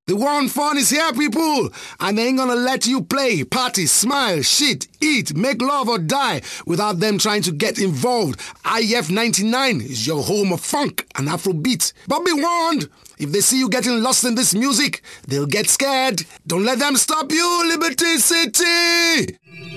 The one fun is here, people, and they ain't gonna let you play, party, smile, shit, eat, make love or die without them trying to get involved. IF 99 is your home of funk and Afrobeat. But be warned, if they see you getting lost in this music, they'll get scared. Don't let them stop you, Liberty City!